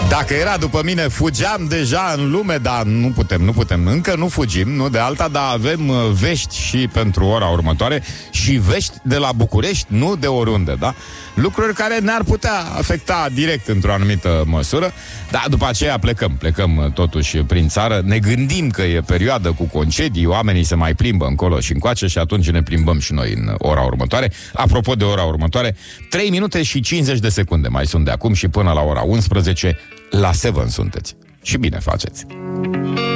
Dacă era după mine, fugeam deja în lume, dar nu putem, încă nu fugim, nu de alta, dar avem vești și pentru ora următoare și vești de la București, nu de oriunde, da? Lucruri care ne-ar putea afecta direct într-o anumită măsură, dar după aceea plecăm totuși prin țară, ne gândim că e perioadă cu concedii, oamenii se mai plimbă încolo și încoace și atunci ne plimbăm și noi în ora următoare. Apropo de ora următoare, 3 minute și 50 de secunde mai sunt de acum și până la ora 11 la 7 sunteți. Și bine faceți!